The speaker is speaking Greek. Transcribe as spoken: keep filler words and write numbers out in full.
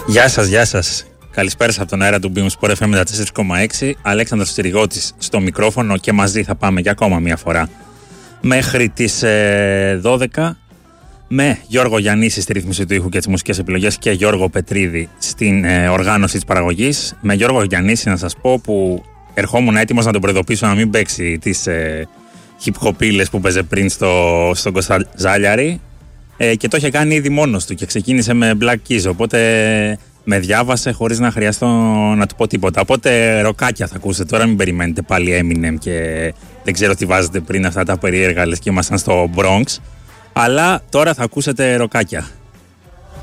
Γεια σας, γεια σας. Καλησπέρα από τον αέρα του Beam Sport εφ εμ ενενήντα τέσσερα κόμμα έξι. Αλέξανδρος Στηριγώτης στο μικρόφωνο και μαζί θα πάμε για ακόμα μια φορά μέχρι τις ε, δώδεκα με Γιώργο Γιαννίση στη ρύθμιση του ήχου και τις μουσικές επιλογές και Γιώργο Πετρίδη στην ε, οργάνωση της παραγωγής. Με Γιώργο Γιαννίση να σας πω που ερχόμουν έτοιμος να τον προειδοποιήσω να μην παίξει τις ε, hip-hopίλες που παίζε πριν στο, στον Κώστα Ζάλιαρη ε, και το είχε κάνει ήδη μόνος του και ξεκίνησε με Black Keys, οπότε με διάβασε χωρίς να χρειαστώ να του πω τίποτα. Οπότε ροκάκια θα ακούσετε τώρα, μην περιμένετε πάλι Eminem και δεν ξέρω τι βάζετε πριν αυτά τα περίεργα λες και ήμασταν στο Bronx. Αλλά τώρα θα ακούσετε ροκάκια.